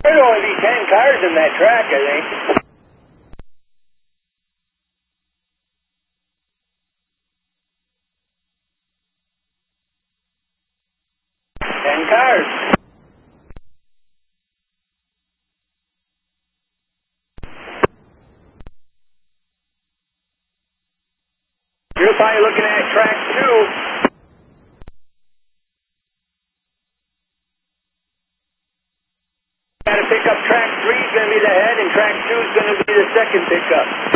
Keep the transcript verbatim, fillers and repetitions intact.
There'd only be ten cars in that track, I think. Ten cars. You're probably looking at track two. Got to pick up track three is going to be the head, and track two is going to be the second pickup.